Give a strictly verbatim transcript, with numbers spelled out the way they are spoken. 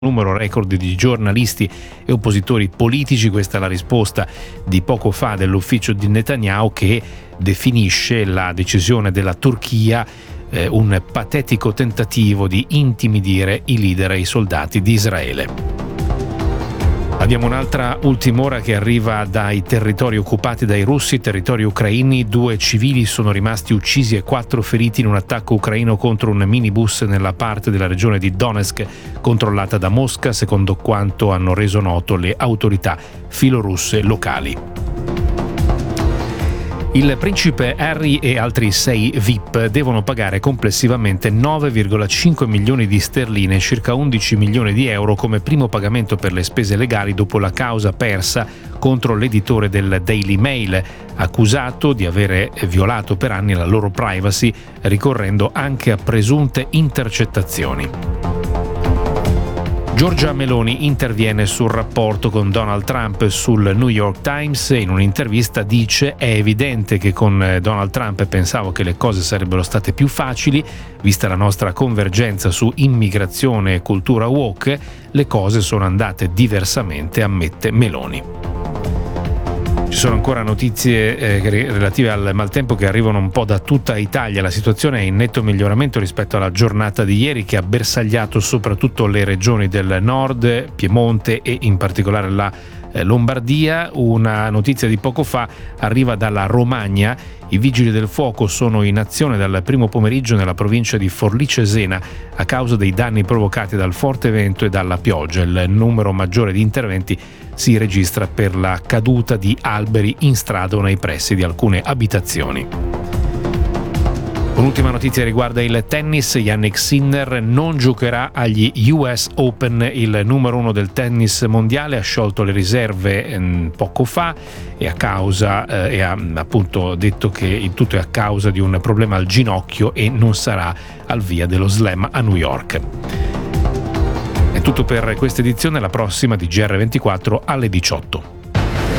numero record di giornalisti e oppositori politici. Questa è la risposta di poco fa dell'ufficio di Netanyahu, che definisce la decisione della Turchia eh, un patetico tentativo di intimidire i leader e i soldati di Israele. Abbiamo un'altra ultima ora che arriva dai territori occupati dai russi, territori ucraini. Due civili sono rimasti uccisi e quattro feriti in un attacco ucraino contro un minibus nella parte della regione di Donetsk controllata da Mosca, secondo quanto hanno reso noto le autorità filorusse locali. Il principe Harry e altri sei V I P devono pagare complessivamente nove virgola cinque milioni di sterline, circa undici milioni di euro, come primo pagamento per le spese legali dopo la causa persa contro l'editore del Daily Mail, accusato di avere violato per anni la loro privacy, ricorrendo anche a presunte intercettazioni. Giorgia Meloni interviene sul rapporto con Donald Trump sul New York Times e in un'intervista dice: è evidente che con Donald Trump pensavo che le cose sarebbero state più facili, vista la nostra convergenza su immigrazione e cultura woke, le cose sono andate diversamente, ammette Meloni. Ci sono ancora notizie eh, relative al maltempo che arrivano un po' da tutta Italia. La situazione è in netto miglioramento rispetto alla giornata di ieri, che ha bersagliato soprattutto le regioni del nord, Piemonte e in particolare la eh, Lombardia. Una notizia di poco fa arriva dalla Romagna. I vigili del fuoco sono in azione dal primo pomeriggio nella provincia di Forlì-Cesena a causa dei danni provocati dal forte vento e dalla pioggia. Il numero maggiore di interventi si registra per la caduta di alberi in strada o nei pressi di alcune abitazioni. Un'ultima notizia riguarda il tennis. Jannik Sinner non giocherà agli U S Open. Il numero uno del tennis mondiale ha sciolto le riserve eh, poco fa e a causa eh, e ha appunto detto che il tutto è a causa di un problema al ginocchio e non sarà al via dello Slam a New York. È tutto per questa edizione, la prossima di G R ventiquattro alle diciotto.